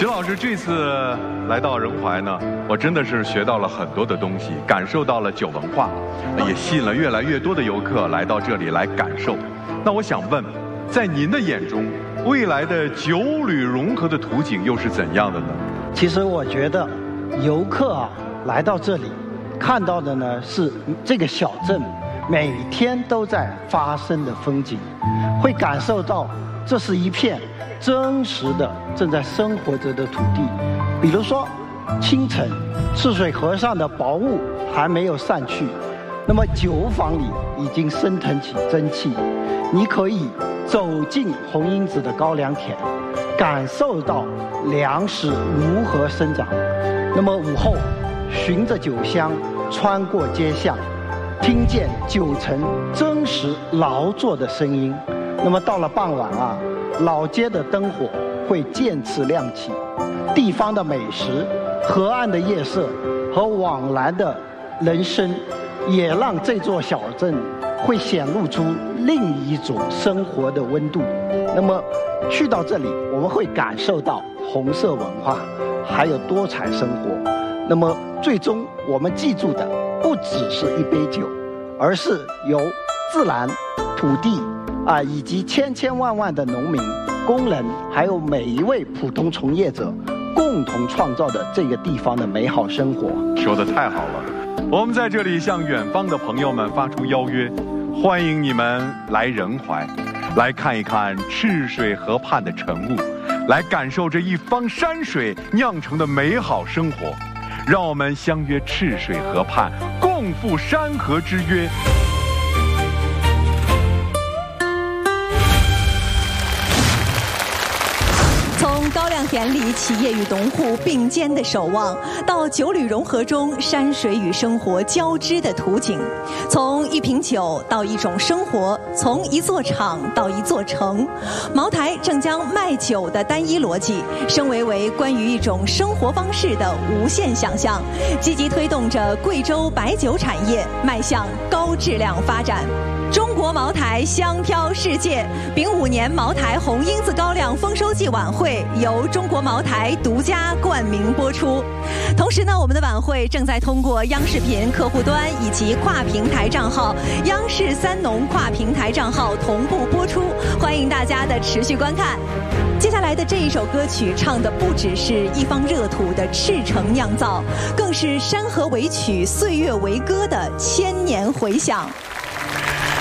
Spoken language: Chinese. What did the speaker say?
徐老师这次来到仁怀呢，我真的是学到了很多的东西，感受到了酒文化，也吸引了越来越多的游客来到这里来感受。那我想问，在您的眼中，未来的酒旅融合的图景又是怎样的呢？ 其实我觉得，游客来到这里，看到的呢是这个小镇每天都在发生的风景，会感受到这是一片真实的正在生活着的土地。比如说，清晨赤水河上的薄雾还没有散去，那么酒坊里已经升腾起蒸汽。你可以走进红英子的高粱田，感受到粮食如何生长。那么午后，循着酒香穿过街巷，听见酒城真实劳作的声音。那么到了傍晚老街的灯火会渐次亮起，地方的美食、河岸的夜色和往来的人声，也让这座小镇会显露出另一种生活的温度。那么去到这里，我们会感受到红色文化，还有多彩生活。那么最终我们记住的不只是一杯酒，而是由自然、土地以及千千万万的农民、工人，还有每一位普通从业者共同创造的这个地方的美好生活。 说得太好了！我们在这里向远方的朋友们发出邀约，欢迎你们来仁怀，来看一看赤水河畔的晨雾，来感受这一方山水酿成的美好生活。让我们相约赤水河畔，共赴山河之约。 从高粱田里企业与农户并肩的守望，到酒旅融合中山水与生活交织的图景，从一瓶酒到一种生活，从一座厂到一座城，茅台正将卖酒的单一逻辑升为关于一种生活方式的无限想象，积极推动着贵州白酒产业迈向高质量发展。中国茅台香飘世界丙午年茅台红英子高粱丰收季晚会由中国茅台独家冠名播出。同时呢，我们的晚会正在通过央视频客户端以及跨平台账号、央视三农跨平台账号同步播出，欢迎大家的持续观看。接下来的这一首歌曲唱的不只是一方热土的赤诚酿造，更是山河为曲、岁月为歌的千年回响。